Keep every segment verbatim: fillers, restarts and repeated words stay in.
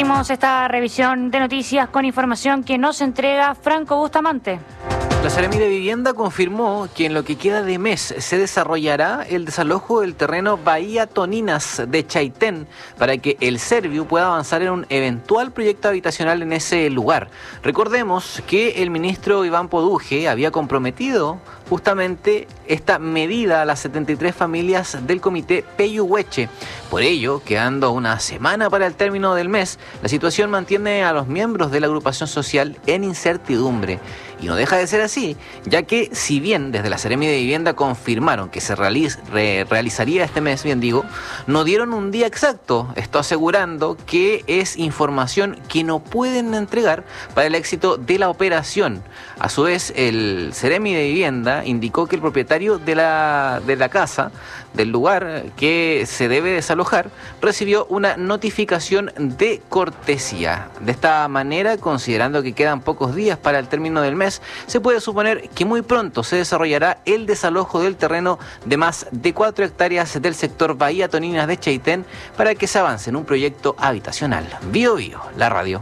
Partimos esta revisión de noticias con información que nos entrega Franco Bustamante. La Seremi de Vivienda confirmó que en lo que queda de mes se desarrollará el desalojo del terreno Bahía Toninas de Chaitén para que el Serviu pueda avanzar en un eventual proyecto habitacional en ese lugar. Recordemos que el ministro Iván Poduje había comprometido justamente esta medida a las setenta y tres familias del comité Peyuhueche. Por ello, quedando una semana para el término del mes, la situación mantiene a los miembros de la agrupación social en incertidumbre. Y no deja de ser así, ya que si bien desde la Seremi de Vivienda confirmaron que se realiz, re, realizaría este mes, bien digo, no dieron un día exacto, esto asegurando que es información que no pueden entregar para el éxito de la operación. A su vez, el Seremi de Vivienda indicó que el propietario de la, de la casa, del lugar que se debe desalojar, recibió una notificación de cortesía. De esta manera, considerando que quedan pocos días para el término del mes, se puede suponer que muy pronto se desarrollará el desalojo del terreno de más de cuatro hectáreas del sector Bahía Toninas de Chaitén para que se avance en un proyecto habitacional. Bio Bio, la radio.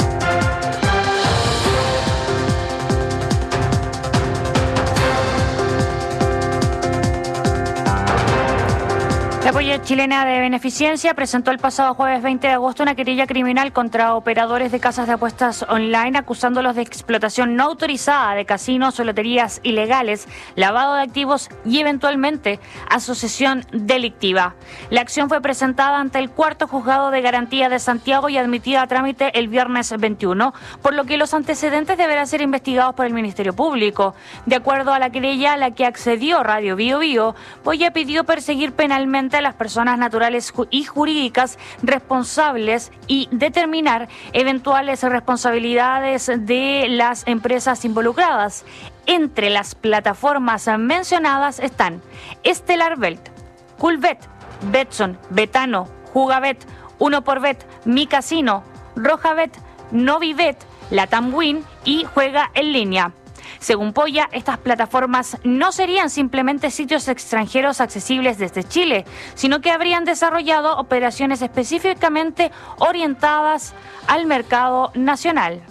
La Polla Chilena de Beneficencia presentó el pasado jueves veinte de agosto una querella criminal contra operadores de casas de apuestas online acusándolos de explotación no autorizada de casinos o loterías ilegales, lavado de activos y eventualmente asociación delictiva. La acción fue presentada ante el cuarto juzgado de garantía de Santiago y admitida a trámite el viernes veintiuno, por lo que los antecedentes deberán ser investigados por el Ministerio Público. De acuerdo a la querella a la que accedió Radio Bio Bio, Polla pidió perseguir penalmente a las personas naturales y jurídicas responsables y determinar eventuales responsabilidades de las empresas involucradas. Entre las plataformas mencionadas están Stellar Belt, Coolbet, Betson, Betano, Jugabet, Uno por Bet, Mi Casino, Rojabet, Novibet, Latam Win y Juega en Línea. Según Polla, estas plataformas no serían simplemente sitios extranjeros accesibles desde Chile, sino que habrían desarrollado operaciones específicamente orientadas al mercado nacional.